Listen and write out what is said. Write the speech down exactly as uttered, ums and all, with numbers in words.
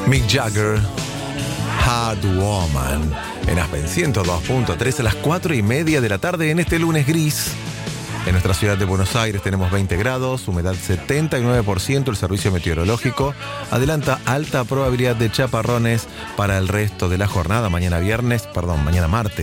Mick Jagger, Hard Woman, en Aspen ciento dos punto tres a las cuatro y media de la tarde en este lunes gris. En nuestra ciudad de Buenos Aires tenemos veinte grados, humedad setenta y nueve por ciento. El servicio meteorológico adelanta alta probabilidad de chaparrones para el resto de la jornada. Mañana viernes, perdón, mañana martes.